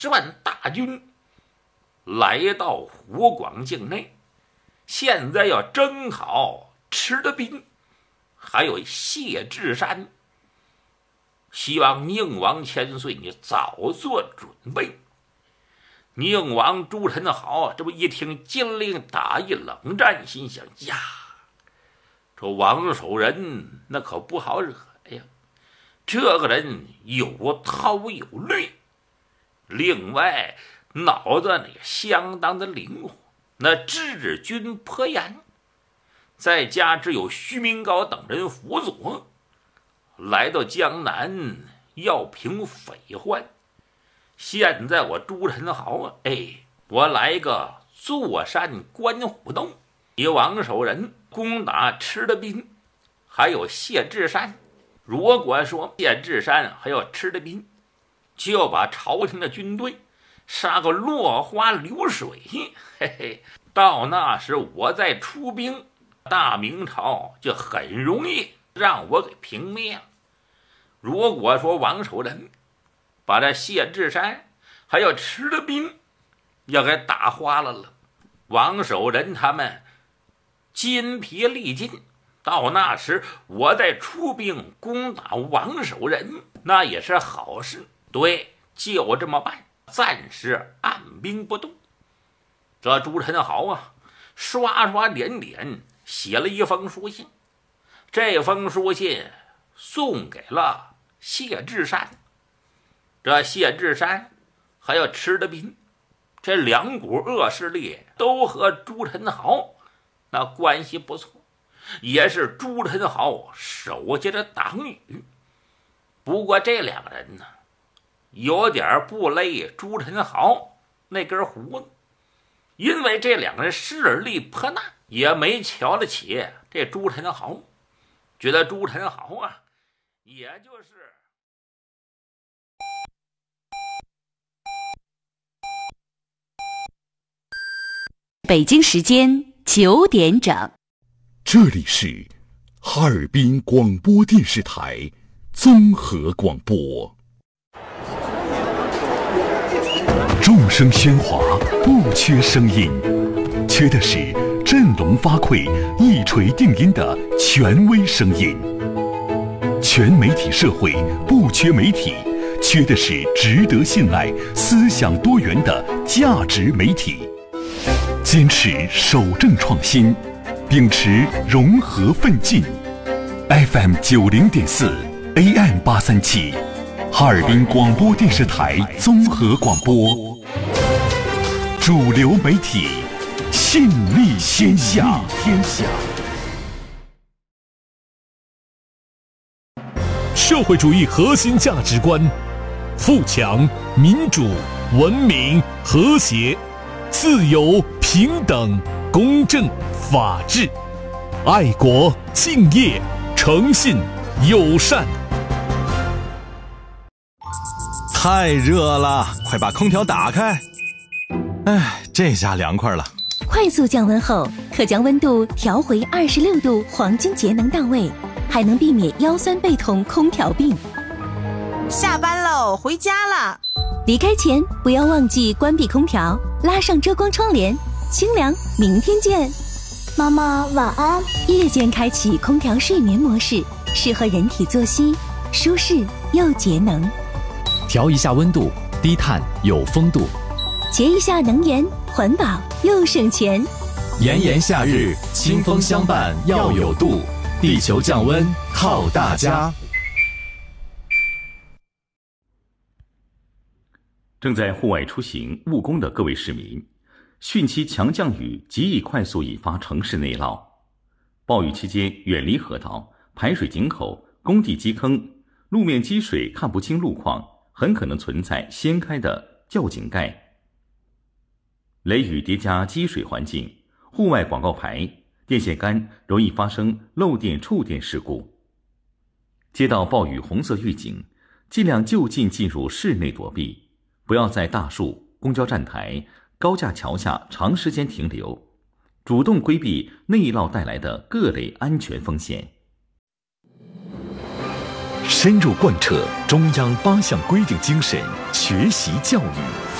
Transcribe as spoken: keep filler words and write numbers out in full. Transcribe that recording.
十万大军来到湖广境内，现在要征讨池德斌，还有谢志山。希望宁王千岁你早做准备。宁王朱宸濠这不一听金陵打一冷战，心想呀，这王守仁那可不好惹呀，这个人有韬有略，另外脑子呢也相当的灵活，那治军颇严，再加之有徐明高等人辅佐，来到江南要平匪患。现在我朱宸濠啊，哎，我来个坐山观虎斗，以王守仁攻打池德斌，还有谢志山。如果说谢志山还有池德斌，就要把朝廷的军队杀个落花流水，嘿嘿，到那时我再出兵，大明朝就很容易让我给平灭了。如果说王守仁把这谢志山还有池德斌要给打花了了，王守仁他们筋疲力尽，到那时我再出兵攻打王守仁，那也是好事。对，就这么办，暂时按兵不动。这朱宸濠啊，刷刷点点写了一封书信，这封书信送给了谢志山。这谢志山还有池德斌这两股恶势力都和朱宸濠那关系不错，也是朱宸濠手下的党羽。不过这两个人呢，有点不勒朱宸濠那根胡子，因为这两个人势力颇大，也没瞧得起这朱宸濠，觉得朱宸濠啊，也就是北京时间九点整， 这里是哈尔滨广播电视台综合广播。众声喧哗，不缺声音，缺的是振聋发聩、一锤定音的权威声音。全媒体社会不缺媒体，缺的是值得信赖、思想多元的价值媒体。坚持守正创新，秉持融合奋进。F M 九零点四 A M 八三七，哈尔滨广播电视台综合广播，主流媒体，信力天下。天下。 社会主义核心价值观：富强、民主、文明、和谐、自由、平等、公正、法治、爱国、敬业、诚信、友善。 太热了，快把空调打开。哎，这下凉快了。 快速降温后，可将温度调回二十六度，黄金节能到位，还能避免腰酸背痛、空调病。 下班喽，回家了。 离开前不要忘记关闭空调，拉上遮光窗帘，清凉。明天见。 妈妈晚安。 夜间开启空调睡眠模式，适合人体作息，舒适又节能。 调一下温度，低碳有风度。 节一下能源，环保又省钱。 炎炎夏日，清风相伴要有度，地球降温靠大家。 正在户外出行务工的各位市民，汛期强降雨极易快速引发城市内涝。暴雨期间远离河道、排水井口、工地基坑，路面积水看不清路况，很可能存在掀开的窖井盖。雷雨叠加积水环境，户外广告牌、电线杆容易发生漏电触电事故。接到暴雨红色预警，尽量就近进入室内躲避，不要在大树、公交站台、高架桥下长时间停留，主动规避内涝带来的各类安全风险。 深入贯彻中央八项规定精神，学习教育